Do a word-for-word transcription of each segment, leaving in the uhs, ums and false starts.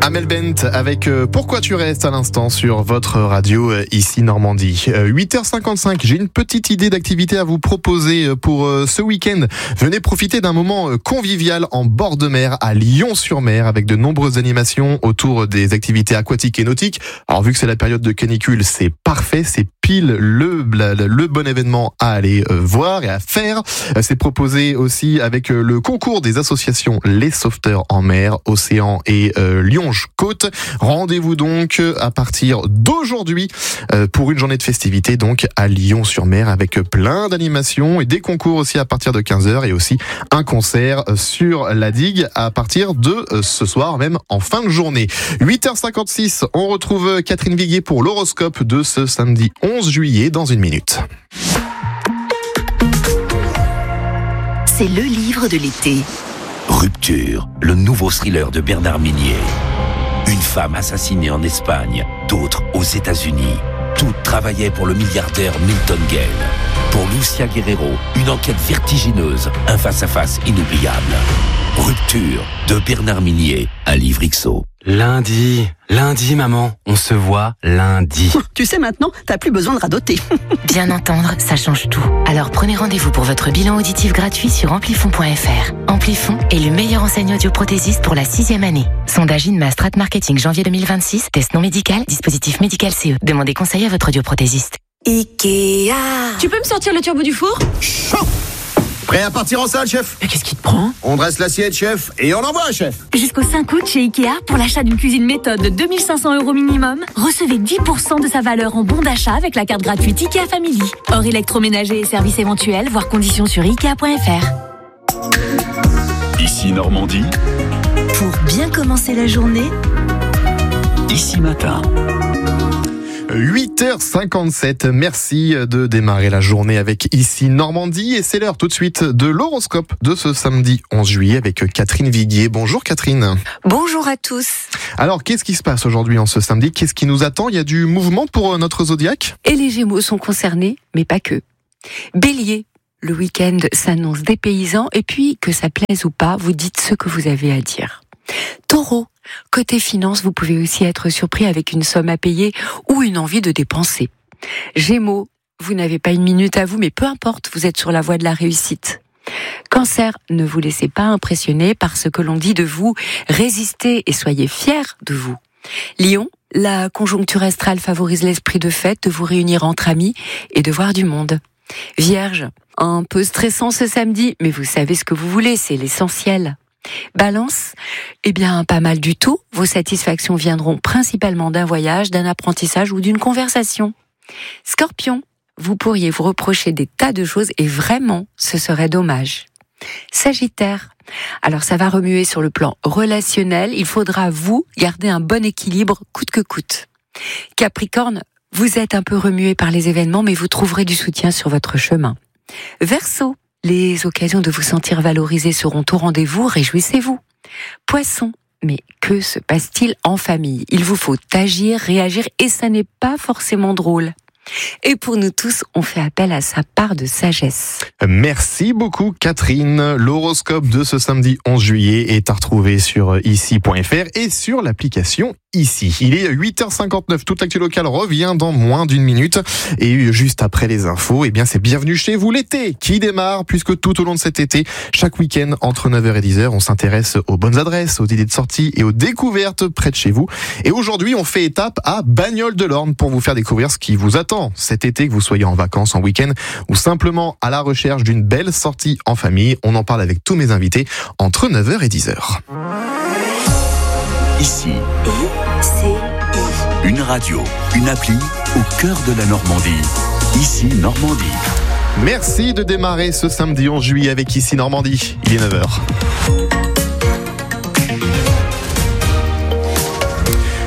Amel Bent avec euh, Pourquoi tu restes à l'instant sur votre radio euh, ici Normandie. Euh, huit heures cinquante-cinq, j'ai une petite idée d'activité à vous proposer euh, pour euh, ce week-end. Venez profiter d'un moment euh, convivial en bord de mer à Lyon-sur-Mer avec de nombreuses animations autour des activités aquatiques et nautiques. Alors vu que c'est la période de canicule, c'est parfait, c'est pile le, le, le bon événement à aller euh, voir et à faire. Euh, c'est proposé aussi avec euh, le concours des associations Les Sauveteurs en mer, Océan et euh, Lyon-Côte. Rendez-vous donc à partir d'aujourd'hui euh, pour une journée de festivité donc à Lyon-sur-Mer avec plein d'animations et des concours aussi à partir de quinze heures et aussi un concert sur la digue à partir de euh, ce soir, même en fin de journée. huit heures cinquante-six, on retrouve Catherine Viguier pour l'horoscope de ce samedi onze juillet dans une minute. C'est le livre de l'été. Rupture, le nouveau thriller de Bernard Minier. Une femme assassinée en Espagne, d'autres aux États-Unis. Toutes travaillaient pour le milliardaire Milton Gale. Pour Lucia Guerrero, une enquête vertigineuse, un face-à-face inoubliable. Rupture de Bernard Minier, un livre X O. Lundi, lundi maman, on se voit lundi. Tu sais maintenant, t'as plus besoin de radoter. Bien entendre, ça change tout. Alors prenez rendez-vous pour votre bilan auditif gratuit sur amplifon point f r. Amplifon est le meilleur enseigne audioprothésiste pour la sixième année. Sondage INMA Strat Marketing janvier deux mille vingt-six, test non médical, dispositif médical C E. Demandez conseil à votre audioprothésiste. Ikea. Tu peux me sortir le turbo du four ? Chaud. Prêt à partir en salle, chef ? Mais qu'est-ce qui te prend ? On dresse l'assiette, chef, et on envoie, chef. Jusqu'au cinq août chez Ikea, pour l'achat d'une cuisine méthode de deux mille cinq cents euros minimum, recevez dix pour cent de sa valeur en bon d'achat avec la carte gratuite Ikea Family. Hors électroménager et services éventuels, voire conditions sur ikea point f r. Ici Normandie, Pour bien commencer la journée, ici matin. huit heures cinquante-sept, merci de démarrer la journée avec Ici Normandie et c'est l'heure tout de suite de l'horoscope de ce samedi onze juillet avec Catherine Viguier. Bonjour Catherine. Bonjour à tous. Alors qu'est-ce qui se passe aujourd'hui en ce samedi ? Qu'est-ce qui nous attend ? Il y a du mouvement pour notre zodiaque ? Et les Gémeaux sont concernés, mais pas que. Bélier, le week-end s'annonce dépaysant et puis que ça plaise ou pas, vous dites ce que vous avez à dire. Taureau, côté finance, vous pouvez aussi être surpris avec une somme à payer ou une envie de dépenser. Gémeaux, vous n'avez pas une minute à vous, mais peu importe, vous êtes sur la voie de la réussite. Cancer, ne vous laissez pas impressionner par ce que l'on dit de vous, résistez et soyez fiers de vous. Lion, la conjoncture astrale favorise l'esprit de fête, de vous réunir entre amis et de voir du monde. Vierge, un peu stressant ce samedi, mais vous savez ce que vous voulez, c'est l'essentiel. Balance, eh bien pas mal du tout, vos satisfactions viendront principalement d'un voyage, d'un apprentissage ou d'une conversation. Scorpion, vous pourriez vous reprocher des tas de choses et vraiment ce serait dommage. Sagittaire, alors ça va remuer sur le plan relationnel, il faudra vous garder un bon équilibre coûte que coûte. Capricorne, vous êtes un peu remué par les événements mais vous trouverez du soutien sur votre chemin. Verseau, les occasions de vous sentir valorisé seront au rendez-vous, réjouissez-vous. Poisson, mais que se passe-t-il en famille ? Il vous faut agir, réagir et ça n'est pas forcément drôle. Et pour nous tous, on fait appel à sa part de sagesse. Merci beaucoup Catherine. L'horoscope de ce samedi onze juillet est à retrouver sur ici point f r et sur l'application Ici. Il est huit heures cinquante-neuf, toute l'actu locale revient dans moins d'une minute. Et juste après les infos, eh bien c'est bienvenue chez vous l'été qui démarre, puisque tout au long de cet été, chaque week-end entre neuf heures et dix heures, on s'intéresse aux bonnes adresses, aux idées de sortie et aux découvertes près de chez vous. Et aujourd'hui, on fait étape à Bagnoles-de-l'Orne pour vous faire découvrir ce qui vous attend cet été, que vous soyez en vacances, en week-end ou simplement à la recherche d'une belle sortie en famille. On en parle avec tous mes invités entre neuf heures et dix heures. Ici, c'est une radio, une appli au cœur de la Normandie. Ici Normandie. Merci de démarrer ce samedi onze juillet avec Ici Normandie. Il est neuf heures.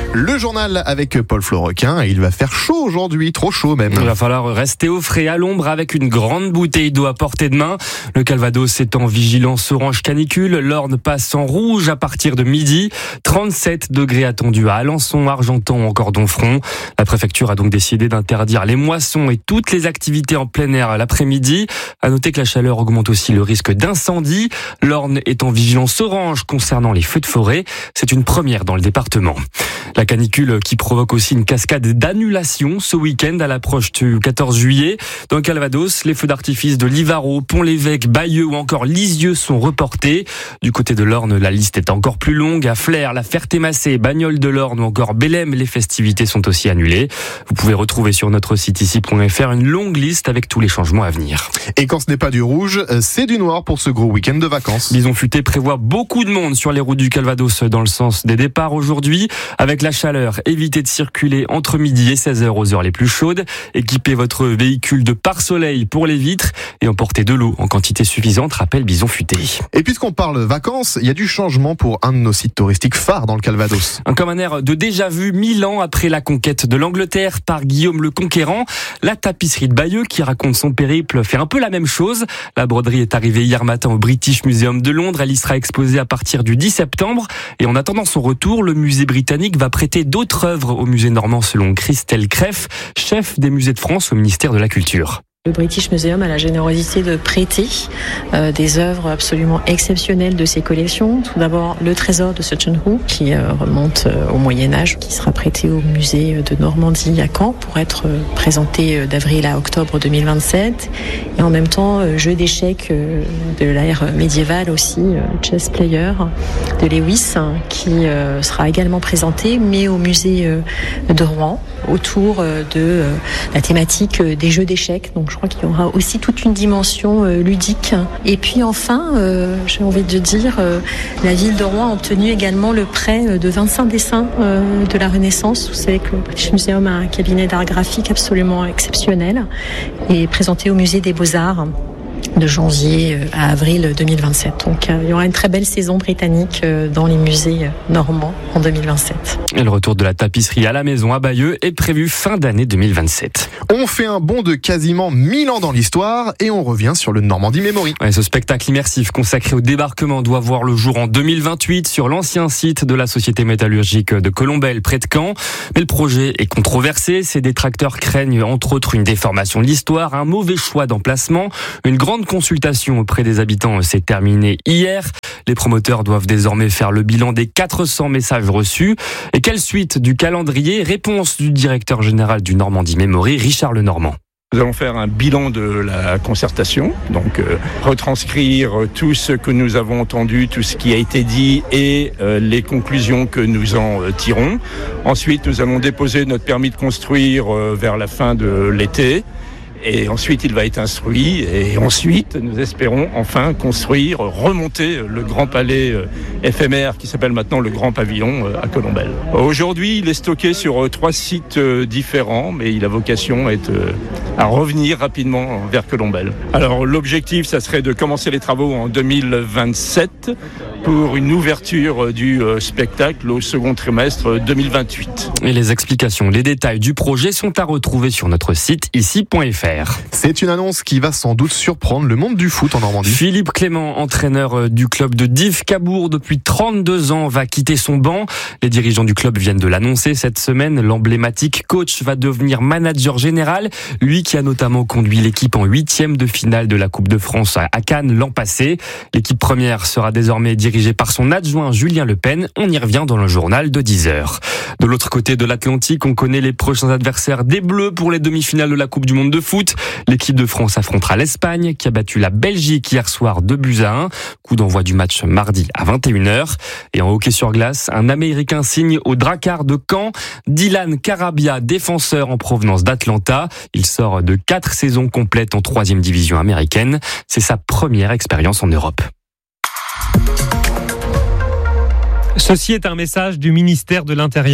Le journal avec Paul Florequin, et il va faire chaud aujourd'hui, trop chaud même. Il va falloir rester au frais à l'ombre avec une grande bouteille d'eau à portée de main. Le Calvados est en vigilance orange canicule. L'Orne passe en rouge à partir de midi. trente-sept degrés attendus à Alençon, Argentan ou encore Donfront. La préfecture a donc décidé d'interdire les moissons et toutes les activités en plein air l'après-midi. À noter que la chaleur augmente aussi le risque d'incendie. L'Orne est en vigilance orange concernant les feux de forêt. C'est une première dans le département. La canicule qui provoque aussi une cascade d'annulations ce week-end à l'approche du quatorze juillet. Dans le Calvados, les feux d'artifice de Livaro, Pont-l'Évêque, Bayeux ou encore Lisieux sont reportés. Du côté de l'Orne, la liste est encore plus longue. À Flers, la Ferté-Massé, Bagnoles de l'Orne ou encore Bélem, les festivités sont aussi annulées. Vous pouvez retrouver sur notre site ici point f r une longue liste avec tous les changements à venir. Et quand ce n'est pas du rouge, c'est du noir pour ce gros week-end de vacances. Bison Futé prévoit beaucoup de monde sur les routes du Calvados dans le sens des départs aujourd'hui. Avec la chaleur, évitez de circuler entre midi et seize heures aux heures les plus chaudes. Équipez votre véhicule de pare-soleil pour les vitres et emportez de l'eau en quantité suffisante, rappelle Bison Futé. Et puisqu'on parle vacances, il y a du changement pour un de nos sites touristiques phares dans le Calvados. Comme un air de déjà-vu, mille ans après la conquête de l'Angleterre par Guillaume le Conquérant, la tapisserie de Bayeux qui raconte son périple fait un peu la même chose. La broderie est arrivée hier matin au British Museum de Londres. Elle y sera exposée à partir du dix septembre. Et en attendant son retour, le musée britannique va prêter d'autres œuvres au musée normand selon Christelle Creff, chef des musées de France au ministère de la Culture. Le British Museum a la générosité de prêter euh, des œuvres absolument exceptionnelles de ses collections. Tout d'abord, le trésor de Sutchenhoo, qui euh, remonte euh, au Moyen-Âge, qui sera prêté au musée de Normandie à Caen pour être euh, présenté euh, d'avril à octobre deux mille vingt-sept. Et en même temps, euh, jeu d'échecs euh, de l'ère médiévale aussi, euh, Chess Player de Lewis, hein, qui euh, sera également présenté, mais au musée euh, de Rouen, autour euh, de euh, la thématique euh, des jeux d'échecs. Donc, je crois qu'il y aura aussi toute une dimension euh, ludique. Et puis enfin, euh, j'ai envie de dire, euh, la ville de Rouen a obtenu également le prêt de vingt-cinq dessins euh, de la Renaissance. Vous savez que le British Museum a un cabinet d'art graphique absolument exceptionnel et présenté au musée des Beaux-Arts de janvier à avril deux mille vingt-sept. Donc il y aura une très belle saison britannique dans les musées normands en deux mille vingt-sept. Et le retour de la tapisserie à la maison à Bayeux est prévu fin d'année deux mille vingt-sept. On fait un bond de quasiment mille ans dans l'histoire et on revient sur le Normandie Memory. Ouais, ce spectacle immersif consacré au débarquement doit voir le jour en deux mille vingt-huit sur l'ancien site de la Société métallurgique de Colombelles près de Caen. Mais le projet est controversé. Ses détracteurs craignent entre autres une déformation de l'histoire, un mauvais choix d'emplacement. Une grande consultation auprès des habitants s'est terminée hier. Les promoteurs doivent désormais faire le bilan des quatre cents messages reçus. Et quelle suite du calendrier? Réponse du directeur général du Normandie Memory, Richard Lenormand. Nous allons faire un bilan de la concertation, donc euh, retranscrire tout ce que nous avons entendu, tout ce qui a été dit et euh, les conclusions que nous en euh, tirons. Ensuite, nous allons déposer notre permis de construire euh, vers la fin de l'été. Et ensuite, il va être instruit. Et ensuite, nous espérons enfin construire, remonter le grand palais éphémère qui s'appelle maintenant le Grand Pavillon à Colombelles. Aujourd'hui, il est stocké sur trois sites différents, mais il a vocation à, être, à revenir rapidement vers Colombelles. Alors, l'objectif, ça serait de commencer les travaux en deux mille vingt-sept pour une ouverture du spectacle au second trimestre deux mille vingt-huit. Et les explications, les détails du projet sont à retrouver sur notre site ici point f r. C'est une annonce qui va sans doute surprendre le monde du foot en Normandie. Philippe Clément, entraîneur du club de Dives Cabourg depuis trente-deux ans, va quitter son banc. Les dirigeants du club viennent de l'annoncer cette semaine. L'emblématique coach va devenir manager général. Lui qui a notamment conduit l'équipe en huitième de finale de la Coupe de France à Cannes l'an passé. L'équipe première sera désormais dirigée par son adjoint Julien Le Pen. On y revient dans le journal de dix heures. De l'autre côté de l'Atlantique, on connaît les prochains adversaires des Bleus pour les demi-finales de la Coupe du Monde de foot. L'équipe de France affrontera l'Espagne qui a battu la Belgique hier soir deux buts à un. Coup d'envoi du match mardi à vingt et une heures. Et en hockey sur glace, un Américain signe au Drakkar de Caen. Dylan Carabia, défenseur en provenance d'Atlanta. Il sort de quatre saisons complètes en troisième division américaine. C'est sa première expérience en Europe. Ceci est un message du ministère de l'Intérieur.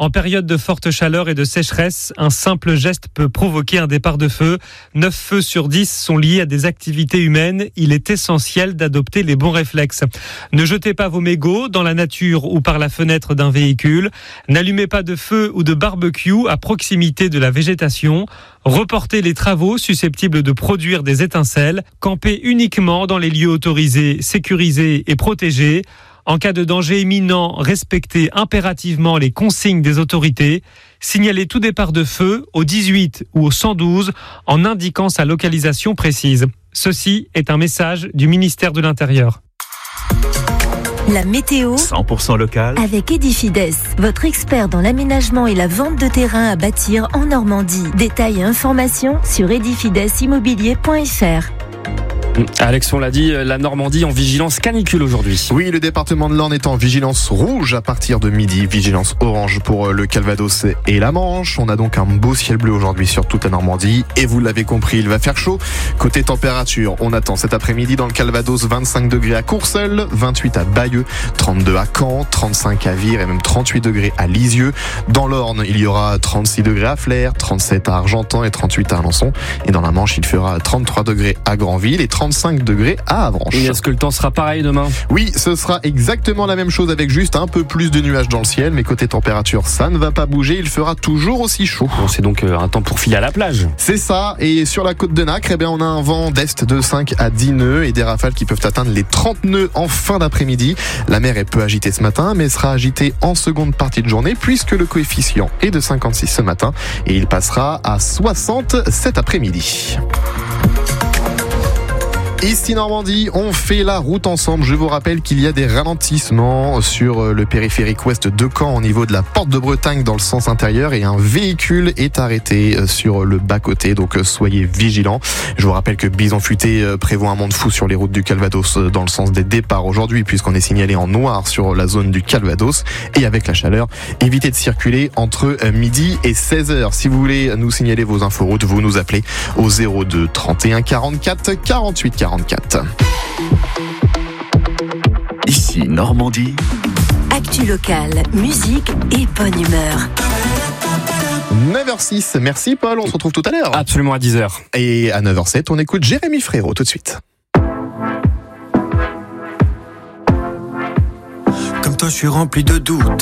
En période de forte chaleur et de sécheresse, un simple geste peut provoquer un départ de feu. neuf feux sur dix sont liés à des activités humaines. Il est essentiel d'adopter les bons réflexes. Ne jetez pas vos mégots dans la nature ou par la fenêtre d'un véhicule. N'allumez pas de feu ou de barbecue à proximité de la végétation. Reportez les travaux susceptibles de produire des étincelles. Campez uniquement dans les lieux autorisés, sécurisés et protégés. En cas de danger imminent, respectez impérativement les consignes des autorités. Signalez tout départ de feu au dix-huit ou au cent douze en indiquant sa localisation précise. Ceci est un message du ministère de l'Intérieur. La météo cent pour cent local avec Edifides, votre expert dans l'aménagement et la vente de terrain à bâtir en Normandie. Détails et informations sur edifides immobilier point f r. Alex, on l'a dit, la Normandie en vigilance canicule aujourd'hui. Oui, le département de l'Orne est en vigilance rouge à partir de midi, vigilance orange pour le Calvados et la Manche. On a donc un beau ciel bleu aujourd'hui sur toute la Normandie et vous l'avez compris, il va faire chaud. Côté température, on attend cet après-midi dans le Calvados vingt-cinq degrés à Courseulles, vingt-huit à Bayeux, trente-deux à Caen, trente-cinq à Vire et même trente-huit degrés à Lisieux. Dans l'Orne, il y aura trente-six degrés à Flers, trente-sept à Argentan et trente-huit à Alençon. Et dans la Manche, il fera trente-trois degrés à Granville et trente-cinq degrés à Avranches. Et est-ce que le temps sera pareil demain ? Oui, ce sera exactement la même chose avec juste un peu plus de nuages dans le ciel, mais côté température, ça ne va pas bouger, il fera toujours aussi chaud. Bon, c'est donc un temps pour filer à la plage. C'est ça, et sur la côte de Nacre, eh bien, on a un vent d'est de cinq à dix nœuds et des rafales qui peuvent atteindre les trente nœuds en fin d'après-midi. La mer est peu agitée ce matin, mais sera agitée en seconde partie de journée puisque le coefficient est de cinquante-six ce matin et il passera à soixante cet après-midi. Ici Normandie, on fait la route ensemble. Je vous rappelle qu'il y a des ralentissements sur le périphérique ouest de Caen au niveau de la Porte de Bretagne dans le sens intérieur et un véhicule est arrêté sur le bas-côté, donc soyez vigilants. Je vous rappelle que Bison Futé prévoit un monde fou sur les routes du Calvados dans le sens des départs aujourd'hui puisqu'on est signalé en noir sur la zone du Calvados et avec la chaleur, évitez de circuler entre midi et seize heures. Si vous voulez nous signaler vos inforoutes, vous nous appelez au zéro deux trente et un quarante-quatre quarante-huit quarante-quatre. Ici Normandie. Actu locale, musique et bonne humeur. neuf heures six, merci Paul, on se retrouve tout à l'heure. Absolument à dix heures. Et à neuf heures sept, on écoute Jérémy Frérot tout de suite. Comme toi je suis rempli de doutes,